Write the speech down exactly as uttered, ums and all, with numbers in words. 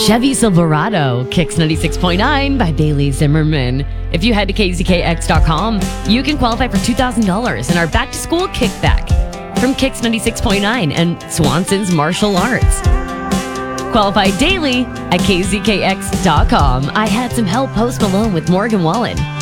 Chevy Silverado, Kicks ninety-six point nine by Bailey Zimmerman. If you head to K Z K X dot com, you can qualify for two thousand dollars in our back to school kickback from Kicks ninety-six point nine and Swanson's Martial Arts. Qualify daily at K Z K X dot com. I had some help. Post Malone with Morgan Wallen.